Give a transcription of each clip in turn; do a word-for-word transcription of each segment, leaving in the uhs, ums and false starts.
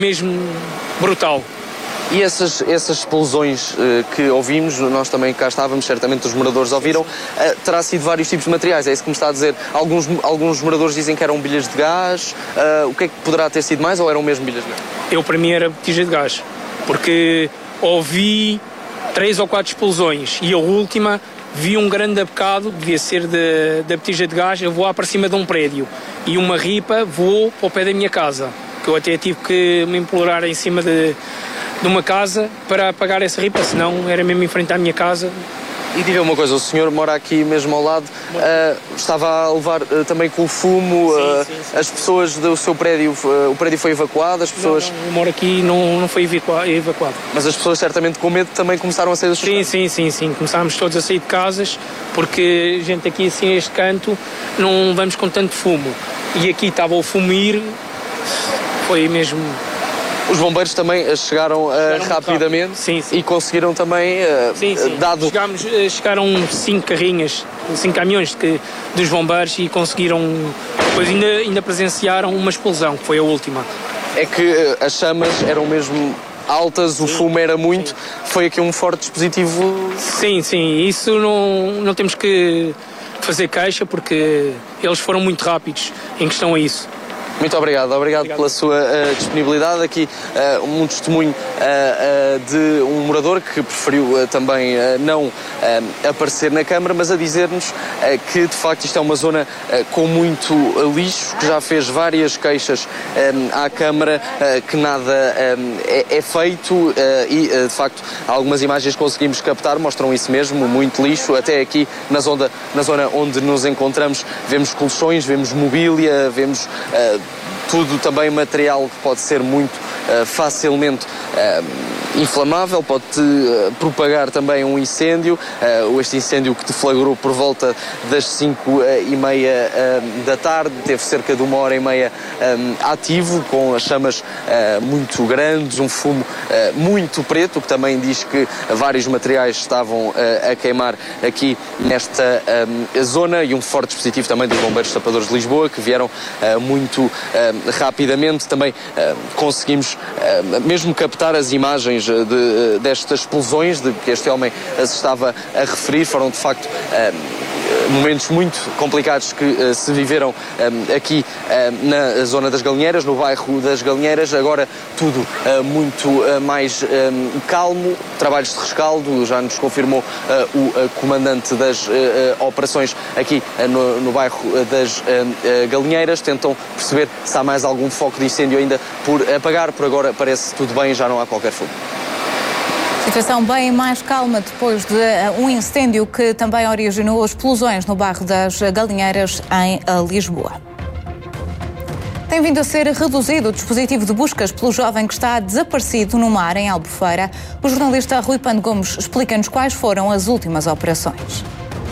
mesmo brutal. E essas, essas explosões uh, que ouvimos, nós também cá estávamos, certamente os moradores ouviram, uh, terá sido vários tipos de materiais, é isso que me está a dizer? Alguns, alguns moradores dizem que eram bilhas de gás, uh, o que é que poderá ter sido mais ou eram mesmo bilhas de gás? Eu, para mim, era botija de gás, porque ouvi três ou quatro explosões e a última vi um grande bocado, devia ser de, da botija de gás, a voar para cima de um prédio e uma ripa voou para o pé da minha casa, que eu até tive que me implorar em cima de... de uma casa para apagar essa ripa, senão era mesmo em frente à minha casa. E diga uma coisa, o senhor mora aqui mesmo ao lado, uh, estava a levar uh, também com o fumo, sim, uh, sim, sim. As pessoas do seu prédio, uh, o prédio foi evacuado, as pessoas... Não, não, eu moro aqui e não, não foi evacuado. Mas as pessoas certamente com medo também começaram a sair das suas casas? Sim, sim, sim, sim, começámos todos a sair de casas, porque gente aqui assim, este canto, não vamos com tanto fumo. E aqui estava o fumo ir, foi mesmo... Os bombeiros também chegaram, chegaram uh, rapidamente sim, sim. E conseguiram também, uh, sim, sim. dado... Chegámos, chegaram cinco carrinhas, cinco caminhões de, dos bombeiros e conseguiram, depois ainda, ainda presenciaram uma explosão, que foi a última. É que uh, as chamas eram mesmo altas, sim, o fumo era muito, sim. Foi aqui um forte dispositivo... Sim, sim, isso não, não temos que fazer queixa porque eles foram muito rápidos em questão a isso. Muito obrigado, obrigado, obrigado. Pela sua uh, disponibilidade. Aqui uh, um testemunho uh, uh, de um morador que preferiu uh, também uh, não uh, aparecer na Câmara, mas a dizer-nos uh, que de facto isto é uma zona uh, com muito uh, lixo, que já fez várias queixas um, à Câmara, uh, que nada um, é, é feito uh, e uh, de facto algumas imagens que conseguimos captar mostram isso mesmo, muito lixo. Até aqui na zona, na zona onde nos encontramos vemos colchões, vemos mobília, vemos... Uh, tudo também material que pode ser muito uh, facilmente uh, inflamável, pode uh, propagar também um incêndio. Uh, este incêndio que deflagrou por volta das cinco e meia uh, da tarde, teve cerca de uma hora e meia um, ativo, com as chamas uh, muito grandes, um fumo uh, muito preto, que também diz que vários materiais estavam uh, a queimar aqui nesta um, zona, e um forte dispositivo também dos bombeiros sapadores de Lisboa, que vieram uh, muito uh, rapidamente. Também uh, conseguimos uh, mesmo captar as imagens de, uh, destas explosões de que este homem uh, se estava a referir. Foram de facto uh, momentos muito complicados que uh, se viveram um, aqui uh, na zona das Galinheiras, no bairro das Galinheiras. Agora tudo uh, muito uh, mais um, calmo, trabalhos de rescaldo, já nos confirmou uh, o uh, comandante das uh, uh, operações aqui uh, no, no bairro uh, das uh, uh, Galinheiras. Tentam perceber se há mais algum foco de incêndio ainda por apagar. Por agora parece tudo bem, já não há qualquer fogo. Situação bem mais calma depois de um incêndio que também originou explosões no bairro das Galinheiras, em Lisboa. Tem vindo a ser reduzido o dispositivo de buscas pelo jovem que está desaparecido no mar, em Albufeira. O jornalista Rui Pando Gomes explica-nos quais foram as últimas operações.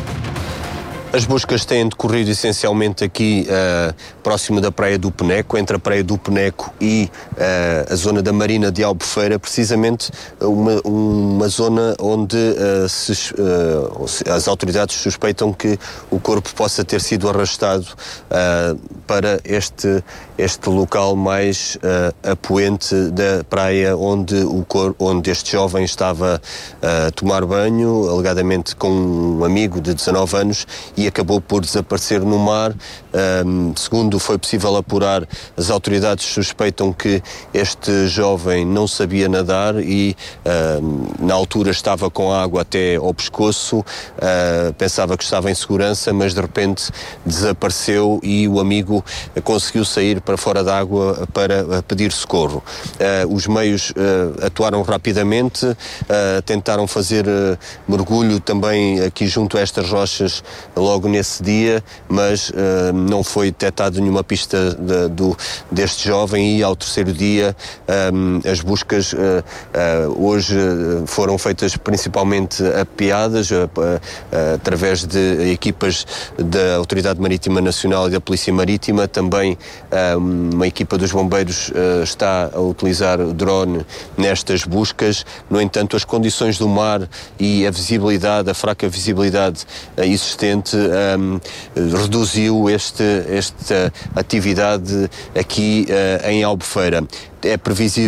As buscas têm decorrido essencialmente aqui uh, próximo da Praia do Peneco, entre a Praia do Peneco e uh, a zona da Marina de Albufeira, precisamente uma, uma zona onde uh, se, uh, as autoridades suspeitam que o corpo possa ter sido arrastado uh, para este, este local mais uh, apoente da praia, onde, o cor, onde este jovem estava uh, a tomar banho, alegadamente com um amigo de dezanove anos, e acabou por desaparecer no mar. Um, segundo foi possível apurar, as autoridades suspeitam que este jovem não sabia nadar e um, na altura estava com água até ao pescoço, uh, pensava que estava em segurança, mas de repente desapareceu e o amigo conseguiu sair para fora da água para pedir socorro. Uh, os meios uh, atuaram rapidamente, uh, tentaram fazer uh, mergulho também aqui junto a estas rochas logo nesse dia, mas uh, não foi detectada nenhuma pista de, do, deste jovem, e ao terceiro dia um, as buscas uh, uh, hoje foram feitas principalmente a piadas, uh, uh, através de equipas da Autoridade Marítima Nacional e da Polícia Marítima. Também uh, uma equipa dos bombeiros uh, está a utilizar o drone nestas buscas. No entanto, as condições do mar e a visibilidade, a fraca visibilidade uh, existente um, reduziu este, esta atividade aqui uh, em Albufeira. É previsível